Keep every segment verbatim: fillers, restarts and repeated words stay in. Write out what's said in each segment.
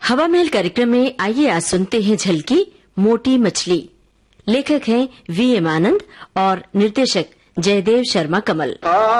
हवा महल कार्यक्रम में आइए आज सुनते हैं झलकी मोटी मछली। लेखक हैं वी एम आनंद और निर्देशक जयदेव शर्मा कमल।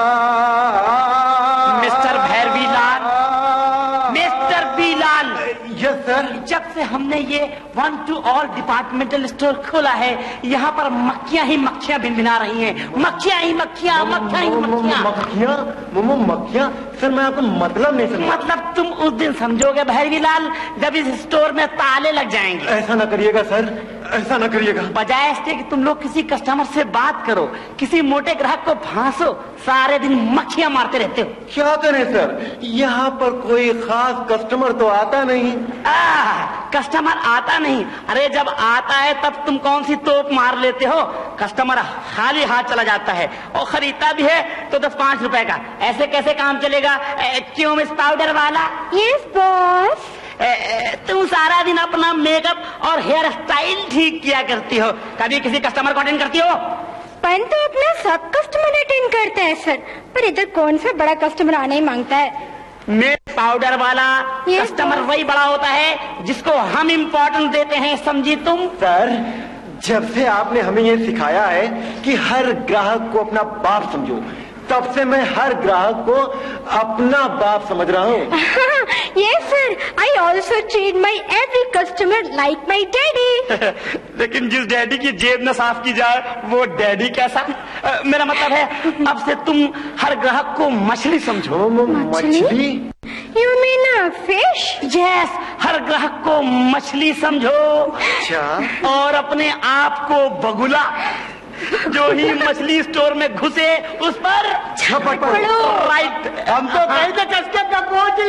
Mister भैरवीलाल, mister बीलाल, yes sir. जब से हमने ये one two all departmental store खोला है, यहाँ पर मक्खियाँ ही मक्खियाँ भिनभिना रही हैं। मक्खियाँ ही मक्खियाँ, मक्खियाँ ही मक्खियाँ। मक्खियाँ मोमो मक्खियाँ सर, मैं आपको मतलब नहीं समझा। मतलब तुम उस दिन समझोगे भैरवीलाल जब इस स्टोर में ताले लग जाएंगे। ऐसा ना करिएगा सर, ऐसा ना करिएगा। बजाय इसके कि तुम लोग किसी कस्टमर से बात करो, किसी मोटे ग्राहक को फांसो, सारे दिन मक्खियाँ मारते रहते हो। क्या करें सर, यहाँ पर कोई खास कस्टमर तो आता नहीं। आ, कस्टमर आता नहीं? अरे जब आता है तब तुम कौन सी तोप मार लेते हो। कस्टमर खाली हाथ चला जाता है और खरीदता भी है तो दस पांच रुपए का। ऐसे कैसे काम चलेगा? ए, क्यों मिस पाउडर वाला? Yes boss. तुम सारा दिन अपना मेकअप और हेयर स्टाइल ठीक किया करती हो, कभी किसी कस्टमर को अटेंड करती हो? पन तो अपना सब कस्टमर अटेंड करता है सर, पर इधर कौन सा बड़ा कस्टमर आना ही मांगता है। मिस पाउडर वाला yes, कस्टमर वही बड़ा होता है जिसको हम इम्पोर्टेंस देते हैं, समझी तुम? सर, जब से आपने हमें ये सिखाया है कि हर ग्राहक को अपना बाप समझो, तब से मैं हर ग्राहक को अपना बाप समझ रहा हूँ। Yes sir, I also treat my every customer like my daddy. लेकिन जिस डैडी की जेब न साफ की जाए वो डैडी कैसा? आ, मेरा मतलब है अब से तुम हर ग्राहक को मछली समझो। मछली? You mean fish? यस, हर ग्राहक को मछली समझो। अच्छा। और अपने आप को बगुला। जो ही मछली स्टोर में घुसे उस पर झपट पड़ो। राइट। हम तो कहते कसके पहुंच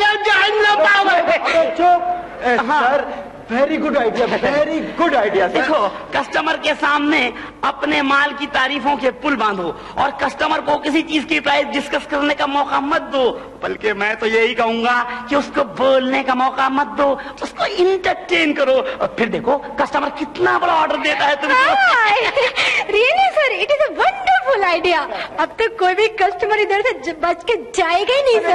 जाए। चुप sir, very good idea, very good idea. देखो, कस्टमर के सामने अपने माल की तारीफों के पुल बांधो और कस्टमर को किसी चीज की प्राइस डिस्कस करने का मौका मत दो, बल्कि मैं तो यही कहूंगा कि उसको बोलने का मौका मत दो, उसको इंटरटेन करो और फिर देखो कस्टमर कितना बड़ा ऑर्डर देता है तुमको। Really sir, it is a wonderful idea. अब तक कोई भी कस्टमर इधर से बच के जाएगा ही नहीं सर।